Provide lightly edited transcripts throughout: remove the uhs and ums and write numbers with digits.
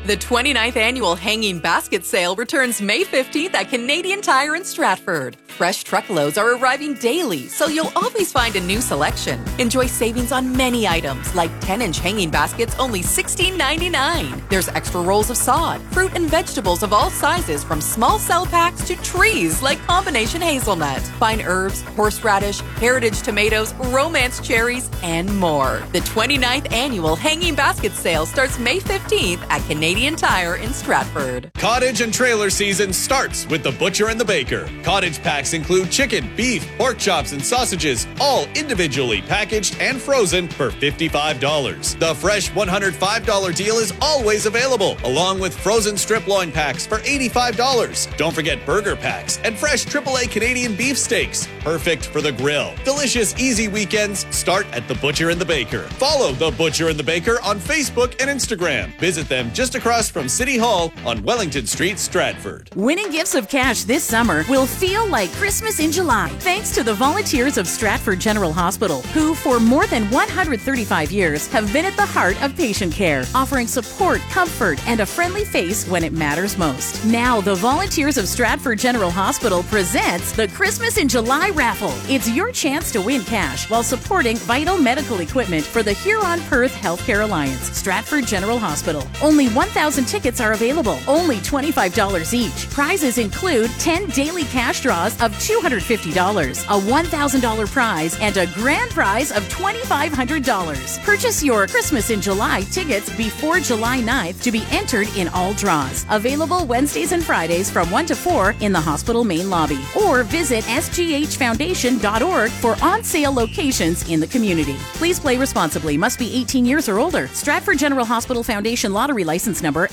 The 29th Annual Hanging Basket Sale returns May 15th at Canadian Tire in Stratford. Fresh truckloads are arriving daily, so you'll always find a new selection. Enjoy savings on many items, like 10-inch hanging baskets, only $16.99. There's extra rolls of sod, fruit and vegetables of all sizes, from small cell packs to trees like combination hazelnut, fine herbs, horseradish, heritage tomatoes, romance cherries, and more. The 29th Annual Hanging Basket Sale starts May 15th at Canadian Tire in Stratford. Cottage and trailer season starts with the Butcher and the Baker. Cottage packs include chicken, beef, pork chops, and sausages, all individually packaged and frozen for $55. The fresh $105 deal is always available, along with frozen strip loin packs for $85. Don't forget burger packs and fresh AAA Canadian beef steaks, perfect for the grill. Delicious, easy weekends start at the Butcher and the Baker. Follow the Butcher and the Baker on Facebook and Instagram. Visit them just across from City Hall on Wellington Street, Stratford. Winning gifts of cash this summer will feel like Christmas in July, thanks to the volunteers of Stratford General Hospital, who for more than 135 years have been at the heart of patient care, offering support, comfort, and a friendly face when it matters most. Now, the volunteers of Stratford General Hospital presents the Christmas in July raffle. It's your chance to win cash while supporting vital medical equipment for the Huron-Perth Healthcare Alliance, Stratford General Hospital. Only 1,000 tickets are available, only $25 each. Prizes include 10 daily cash draws of $250, a $1,000 prize, and a grand prize of $2,500. Purchase your Christmas in July tickets before July 9th to be entered in all draws. Available Wednesdays and Fridays from 1 to 4 in the hospital main lobby. Or visit sghfoundation.org for on-sale locations in the community. Please play responsibly. Must be 18 years or older. Stratford General Hospital Foundation Lottery License Number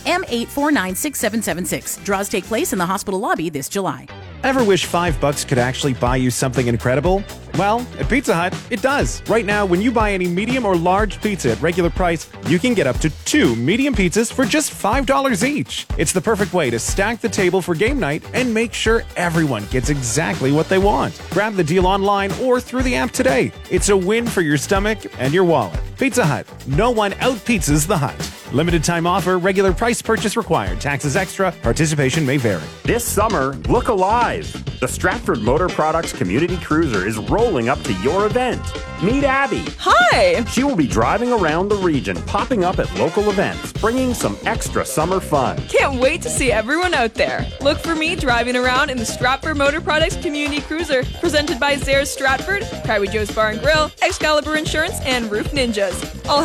M8496776. Draws take place in the hospital lobby this July. Ever wish $5 could actually buy you something incredible? Well, at Pizza Hut, it does. Right now, when you buy any medium or large pizza at regular price, you can get up to 2 medium pizzas for just $5 each. It's the perfect way to stack the table for game night and make sure everyone gets exactly what they want. Grab the deal online or through the app today. It's a win for your stomach and your wallet. Pizza Hut. No one out-pizzas the Hut. Limited time offer, regular price purchase required. Taxes extra. Participation may vary. This summer, look alive. The Stratford Motor Products Community Cruiser is rolling up to your event. Meet Abby. Hi! She will be driving around the region, popping up at local events, bringing some extra summer fun. Can't wait to see everyone out there. Look for me driving around in the Stratford Motor Products Community Cruiser, presented by Zayres Stratford, Kaiwi Joe's Bar and Grill, Excalibur Insurance, and Roof Ninjas. I'll